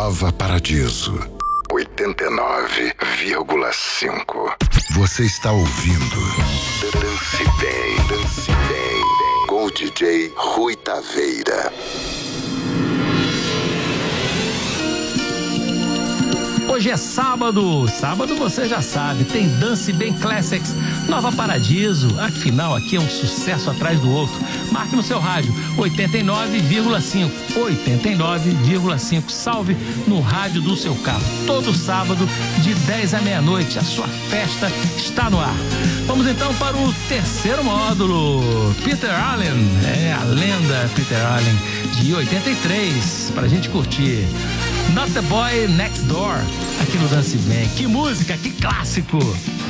Nova Paradiso 89,5. Você está ouvindo Dance Bem, Dance Bem, com o DJ Rui Taveira. Hoje é sábado, você já sabe, tem Dance Bem Classics, Nova Paradiso, afinal aqui é um sucesso atrás do outro. Marque no seu rádio, 89,5, salve no rádio do seu carro. Todo sábado, de 10 à meia-noite, a sua festa está no ar. Vamos então para o terceiro módulo, Peter Allen, a lenda Peter Allen, de 83, pra gente curtir. Not the Boy Next Door, aqui no Dance Bem. Que música, que clássico!